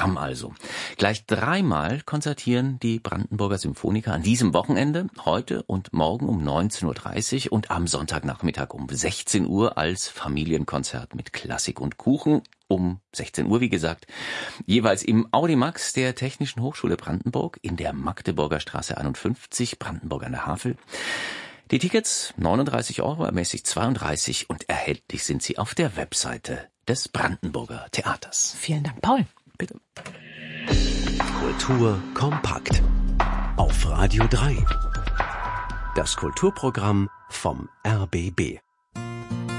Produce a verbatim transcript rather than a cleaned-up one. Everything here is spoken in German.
Programm also. Gleich dreimal konzertieren die Brandenburger Symphoniker an diesem Wochenende, heute und morgen um neunzehn Uhr dreißig und am Sonntagnachmittag um sechzehn Uhr als Familienkonzert mit Klassik und Kuchen. Um sechzehn Uhr, wie gesagt, jeweils im Audimax der Technischen Hochschule Brandenburg in der Magdeburger Straße einundfünfzig, Brandenburg an der Havel. Die Tickets neununddreißig Euro, ermäßigt zweiunddreißig und erhältlich sind sie auf der Webseite des Brandenburger Theaters. Vielen Dank, Paul. Bitte. Kultur kompakt auf Radio drei. Das Kulturprogramm vom R B B.